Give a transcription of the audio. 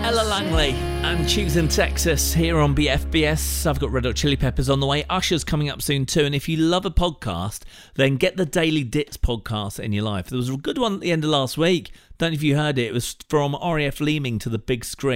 Ella Langley and Choosing Texas here on BFBS. I've got Red Hot Chili Peppers on the way. Usher's coming up soon too. And if you love a podcast, then get the Daily Dits podcast in your life. There was a good one at the end of last week. Don't know if you heard it. It was from RAF Leeming to the big screen.